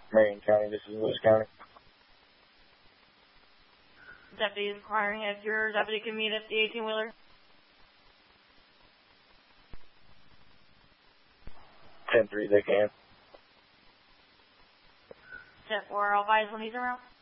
Marion County, this is Lewis County. Deputy is inquiring if your deputy can meet at the 18-wheeler. 10-3, they can. 10-4, I'll advise when he's around.